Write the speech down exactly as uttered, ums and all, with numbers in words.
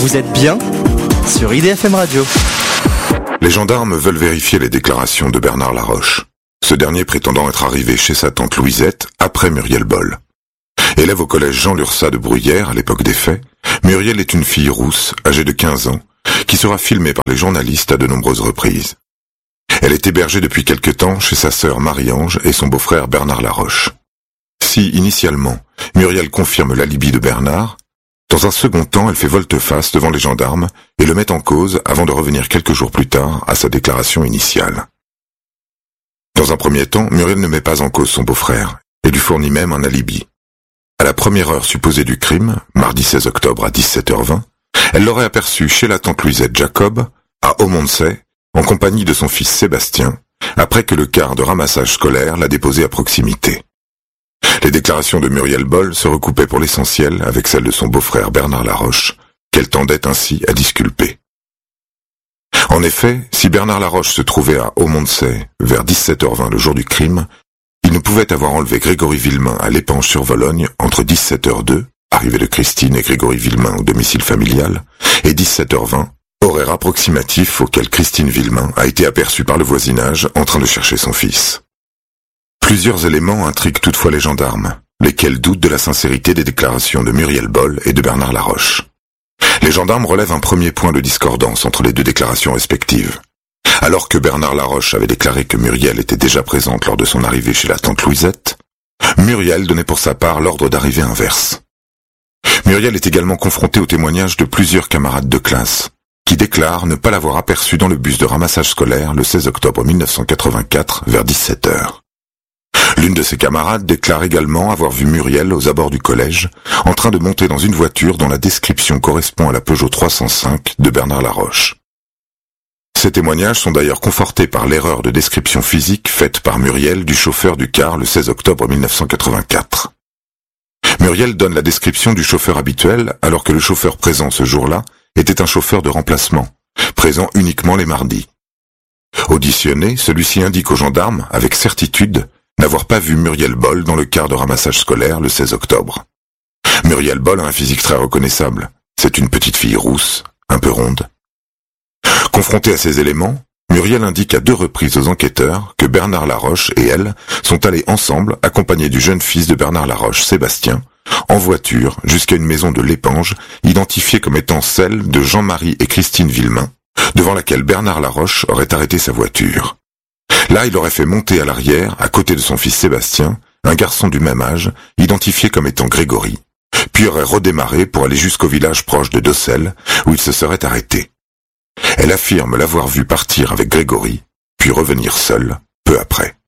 Vous êtes bien sur I D F M Radio. Les gendarmes veulent vérifier les déclarations de Bernard Laroche. Ce dernier prétendant être arrivé chez sa tante Louisette après Muriel Boll. Élève au collège Jean Lurçat de Bruyères à l'époque des faits, Muriel est une fille rousse, âgée de quinze ans, qui sera filmée par les journalistes à de nombreuses reprises. Elle est hébergée depuis quelque temps chez sa sœur Marie-Ange et son beau-frère Bernard Laroche. Si, initialement, Muriel confirme l'alibi de Bernard, dans un second temps, elle fait volte-face devant les gendarmes et le met en cause avant de revenir quelques jours plus tard à sa déclaration initiale. Dans un premier temps, Muriel ne met pas en cause son beau-frère et lui fournit même un alibi. À la première heure supposée du crime, mardi seize octobre à dix-sept heures vingt, elle l'aurait aperçu chez la tante Louisette Jacob, à Aumondsey, en compagnie de son fils Sébastien, après que le car de ramassage scolaire l'a déposé à proximité. Les déclarations de Muriel Boll se recoupaient pour l'essentiel avec celles de son beau-frère Bernard Laroche, qu'elle tendait ainsi à disculper. En effet, si Bernard Laroche se trouvait à Aumondsey vers dix-sept heures vingt le jour du crime, il ne pouvait avoir enlevé Grégory Villemain à l'Épanche-sur-Vologne entre dix-sept heures deux, arrivée de Christine et Grégory Villemain au domicile familial, et dix-sept heures vingt, horaire approximatif auquel Christine Villemain a été aperçue par le voisinage en train de chercher son fils. Plusieurs éléments intriguent toutefois les gendarmes, lesquels doutent de la sincérité des déclarations de Muriel Boll et de Bernard Laroche. Les gendarmes relèvent un premier point de discordance entre les deux déclarations respectives. Alors que Bernard Laroche avait déclaré que Muriel était déjà présente lors de son arrivée chez la tante Louisette, Muriel donnait pour sa part l'ordre d'arrivée inverse. Muriel est également confrontée au témoignage de plusieurs camarades de classe, qui déclarent ne pas l'avoir aperçue dans le bus de ramassage scolaire le seize octobre mille neuf cent quatre-vingt-quatre vers dix-sept heures. L'une de ses camarades déclare également avoir vu Muriel aux abords du collège, en train de monter dans une voiture dont la description correspond à la Peugeot trois cent cinq de Bernard Laroche. Ces témoignages sont d'ailleurs confortés par l'erreur de description physique faite par Muriel du chauffeur du car le seize octobre mille neuf cent quatre-vingt-quatre. Muriel donne la description du chauffeur habituel alors que le chauffeur présent ce jour-là était un chauffeur de remplacement, présent uniquement les mardis. Auditionné, celui-ci indique aux gendarmes, avec certitude, n'avoir pas vu Muriel Boll dans le car de ramassage scolaire le seize octobre. Muriel Boll a un physique très reconnaissable. C'est une petite fille rousse, un peu ronde. Confrontée à ces éléments, Muriel indique à deux reprises aux enquêteurs que Bernard Laroche et elle sont allés ensemble, accompagnés du jeune fils de Bernard Laroche, Sébastien, en voiture jusqu'à une maison de l'Épange, identifiée comme étant celle de Jean-Marie et Christine Villemain, devant laquelle Bernard Laroche aurait arrêté sa voiture. Là, il aurait fait monter à l'arrière, à côté de son fils Sébastien, un garçon du même âge, identifié comme étant Grégory, puis aurait redémarré pour aller jusqu'au village proche de Dossel, où il se serait arrêté. Elle affirme l'avoir vu partir avec Grégory, puis revenir seul, peu après.